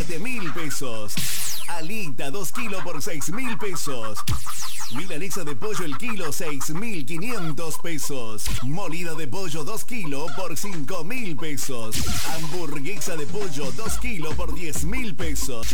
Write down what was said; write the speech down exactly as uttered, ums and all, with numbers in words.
siete mil pesos. Alita dos kilos por seis mil pesos. Milanesa de pollo el kilo seis mil quinientos pesos. Molida de pollo dos kilos por cinco mil pesos. Hamburguesa de pollo dos kilos por diez mil pesos.